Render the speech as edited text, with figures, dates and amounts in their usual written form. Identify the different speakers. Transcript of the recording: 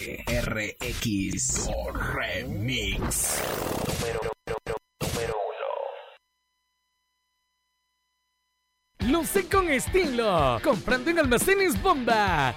Speaker 1: RX Remix. Número 1.
Speaker 2: Luce con estilo, comprando en Almacenes Bomba.